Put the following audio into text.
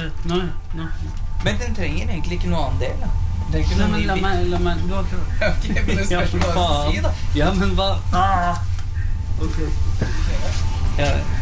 Nå. Men den trenger egentlig ikke noe annen del, da. Det er ikke Nei, noe men ny bil. la meg, du har klart. Ok, men det spørs hva du skal si, da. Ja, men hva? Ok. Ja,